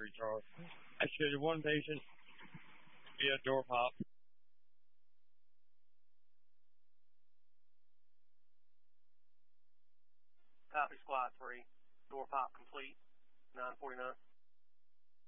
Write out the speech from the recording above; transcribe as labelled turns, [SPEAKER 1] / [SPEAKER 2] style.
[SPEAKER 1] recharge. I scheduled one patient via door pop.
[SPEAKER 2] Copy, Squad 3. Door pop complete. 949.